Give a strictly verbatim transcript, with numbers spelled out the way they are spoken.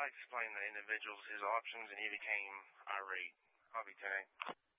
I explained the individuals his options, and he became irate. I'll be ten.